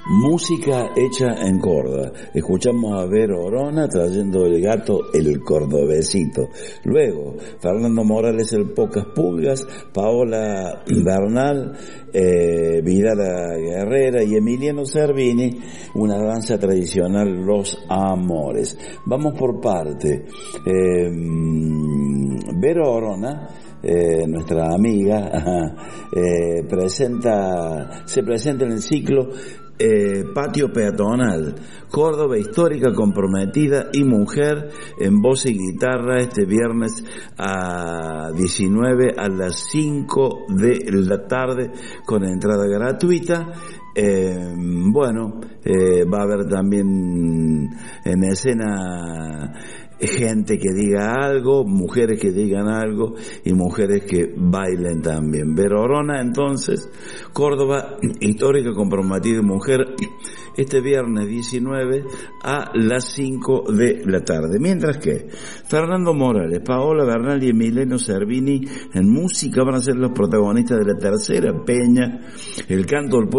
Música hecha en Córdoba. Escuchamos a Vero Orona trayendo El gato, el cordobesito. Luego, Fernando Morales, El pocas pulgas, Paola Bernal, Vidala Guerrera y Emiliano Cervini, una danza tradicional, Los Amores. Vamos por parte. Vero Orona, nuestra amiga, se presenta en el ciclo Patio Peatonal, Córdoba histórica, comprometida y mujer, en voz y guitarra, este viernes a 19 a las 5 de la tarde, con entrada gratuita. Va a haber también en escena gente que diga algo, mujeres que digan algo y mujeres que bailen también. Vero Orona, entonces, Córdoba histórica, comprometida y mujer, este viernes 19 a las 5 de la tarde. Mientras que Fernando Morales, Paola Bernal y Emiliano Cervini en música van a ser los protagonistas de la tercera peña, El canto del